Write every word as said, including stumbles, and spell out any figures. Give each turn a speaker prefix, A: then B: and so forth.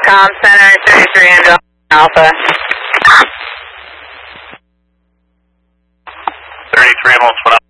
A: Com Center, thirty-three Angel Alpha.
B: thirty-three, almost one up.